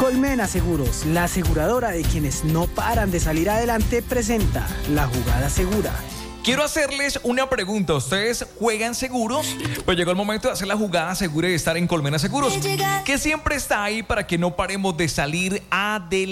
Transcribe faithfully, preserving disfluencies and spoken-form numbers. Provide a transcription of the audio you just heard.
Colmena Seguros, la aseguradora de quienes no paran de salir adelante, presenta La Jugada Segura. Quiero hacerles una pregunta. ¿Ustedes juegan seguros? Pues llegó el momento de hacer la jugada segura y estar en Colmena Seguros, que siempre está ahí para que no paremos de salir adelante.